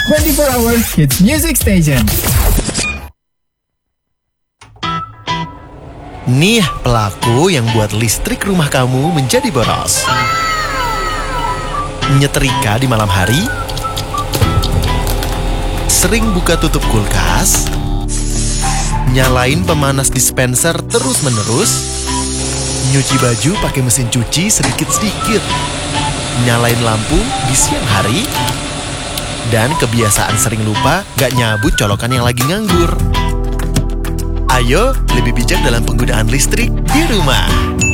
24-hour hits music station. Nih pelaku yang buat listrik rumah kamu menjadi boros. Nyetrika di malam hari, sering buka tutup kulkas, nyalain pemanas dispenser terus-menerus, nyuci baju pakai mesin cuci sedikit-sedikit, nyalain lampu di siang hari, dan kebiasaan sering lupa gak nyabut colokan yang lagi nganggur. Ayo lebih bijak dalam penggunaan listrik di rumah.